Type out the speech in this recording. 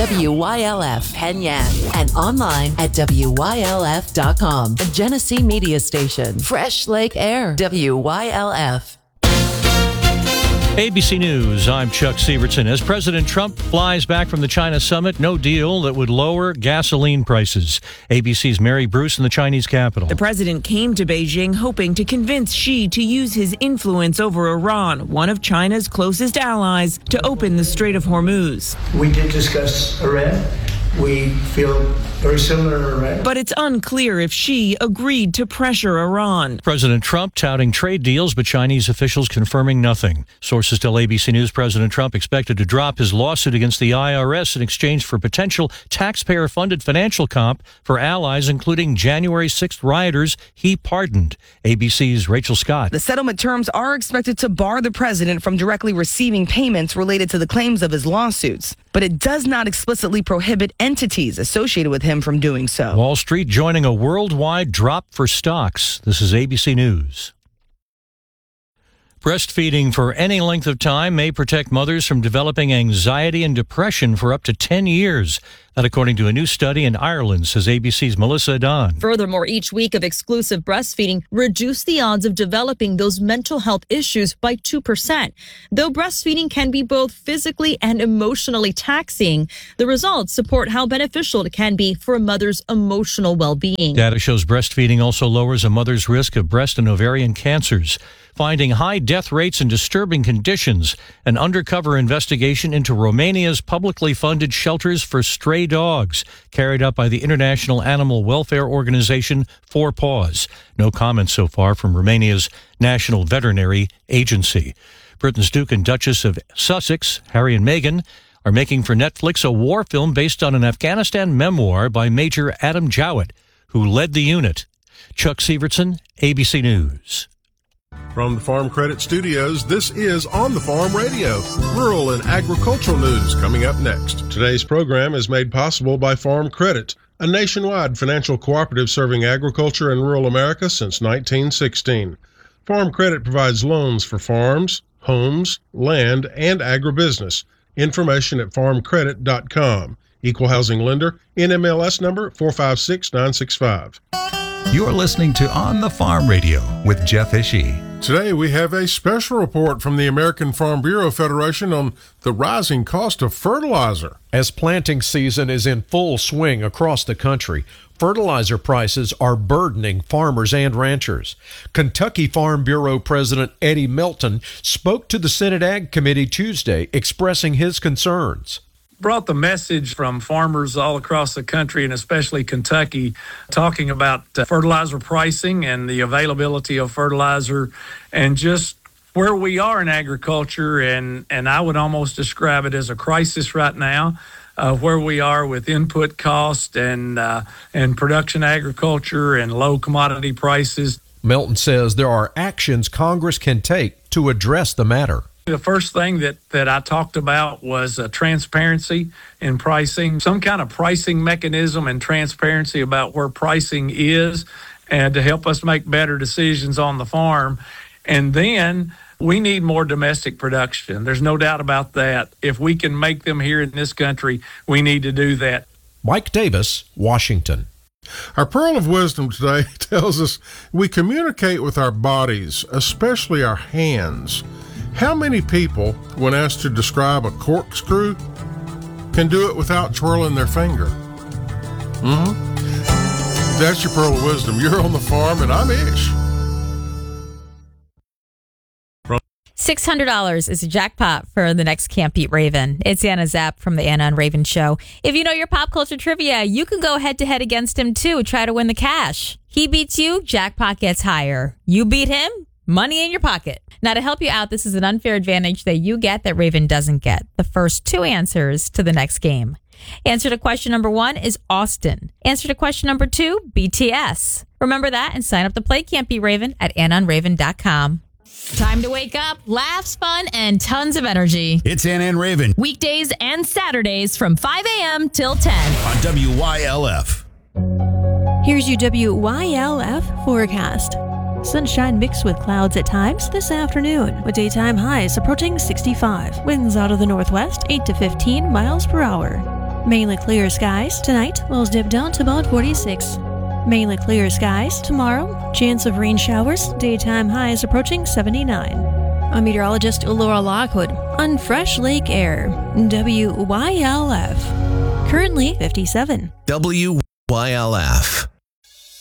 WYLF Penyan, and online at WYLF.com. A Genesee Media Station. Fresh Lake Air. WYLF. ABC News, I'm Chuck Sievertson. As President Trump flies back from the China summit, no deal that would lower gasoline prices. ABC's Mary Bruce in the Chinese capital. The president came to Beijing hoping to convince Xi to use his influence over Iran, one of China's closest allies, to open the Strait of Hormuz. We did discuss Iran. We feel very similar to Iran. But it's unclear if Xi agreed to pressure Iran. President Trump touting trade deals, but Chinese officials confirming nothing. Sources tell ABC News President Trump expected to drop his lawsuit against the IRS in exchange for potential taxpayer-funded financial comp for allies, including January 6th rioters he pardoned. ABC's Rachel Scott. The settlement terms are expected to bar the president from directly receiving payments related to the claims of his lawsuits, but it does not explicitly prohibit entities associated with him from doing so. Wall Street joining a worldwide drop for stocks. This is ABC News. Breastfeeding for any length of time may protect mothers from developing anxiety and depression for up to 10 years. That according to a new study in Ireland, says ABC's Melissa Dunn. Furthermore, each week of exclusive breastfeeding reduced the odds of developing those mental health issues by 2%. Though breastfeeding can be both physically and emotionally taxing, the results support how beneficial it can be for a mother's emotional well-being. Data shows breastfeeding also lowers a mother's risk of breast and ovarian cancers. Finding high death rates and disturbing conditions, an undercover investigation into Romania's publicly funded shelters for stray dogs, carried out by the international animal welfare organization 4Paws. No comments so far from Romania's National Veterinary Agency. Britain's Duke and Duchess of Sussex, Harry and Meghan, are making for Netflix a war film based on an Afghanistan memoir by Major Adam Jowett, who led the unit. Chuck Sievertson, ABC News. From the Farm Credit Studios, this is On the Farm Radio, rural and agricultural news coming up next. Today's program is made possible by Farm Credit, a nationwide financial cooperative serving agriculture and rural America since 1916. Farm Credit provides loans for farms, homes, land, and agribusiness. Information at farmcredit.com. Equal housing lender, NMLS number 456965. You're listening to On the Farm Radio with Jeff Ishii. Today we have a special report from the American Farm Bureau Federation on the rising cost of fertilizer. As planting season is in full swing across the country, fertilizer prices are burdening farmers and ranchers. Kentucky Farm Bureau President Eddie Melton spoke to the Senate Ag Committee Tuesday, expressing his concerns. Brought the message from farmers all across the country and especially Kentucky, talking about fertilizer pricing and the availability of fertilizer and just where we are in agriculture. And I would almost describe it as a crisis right now, where we are with input cost and production agriculture and low commodity prices. Melton says there are actions Congress can take to address the matter. The first thing that I talked about was transparency in pricing, some kind of pricing mechanism and transparency about where pricing is, and to help us make better decisions on the farm. And then we need more domestic production. There's no doubt about that. If we can make them here in this country, we need to do that. Mike Davis, Washington. Our pearl of wisdom today tells us we communicate with our bodies, especially our hands. How many people, when asked to describe a corkscrew, can do it without twirling their finger? That's your pearl of wisdom. You're on the farm, and I'm Ish. $600 is a jackpot for the next Can't Beat Raven. It's Anna Zapp from the Anna and Raven Show. If you know your pop culture trivia, you can go head-to-head against him, too. Try to win the cash. He beats you, jackpot gets higher. You beat him, money in your pocket. Now, to help you out, this is an unfair advantage that you get that Raven doesn't get. The first two answers to the next game. Answer to question number 1 is Austin. Answer to question number 2, BTS. Remember that and sign up to play Can't Beat Raven at AnnaandRaven.com. Time to wake up, laughs, fun, and tons of energy. It's Anna and Raven. Weekdays and Saturdays from 5 a.m. till 10. On WYLF. Here's your WYLF forecast. Sunshine mixed with clouds at times this afternoon, with daytime highs approaching 65. Winds out of the northwest, 8 to 15 miles per hour. Mainly clear skies. Tonight, lows dip down to about 46. Mainly clear skies. Tomorrow, chance of rain showers. Daytime highs approaching 79. I'm meteorologist Laura Lockwood on Fresh Lake Air. WYLF. Currently 57. WYLF.